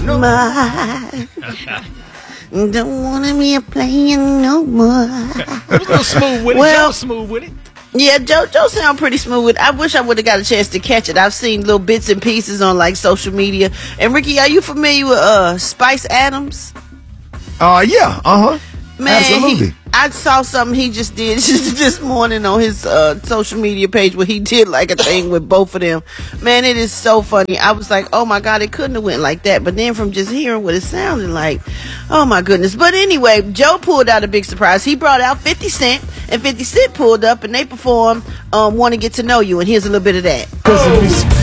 more. Don't wanna be a player no more. It was a little smooth with it. Joe was smooth with it. Yeah, Joe sound pretty smooth. I wish I would have got a chance to catch it. I've seen little bits and pieces on like social media. And Ricky, are you familiar with Spice Adams? Yeah, Man, absolutely. I saw something he just did this morning on his social media page where he did like a thing with both of them. Man, it is so funny. I was like, oh my God, it couldn't have went like that. But then from just hearing what it sounded like, oh my goodness. But anyway, Joe pulled out a big surprise. He brought out 50 Cent, and 50 Cent pulled up and they performed Want to Get to Know You. And here's a little bit of that.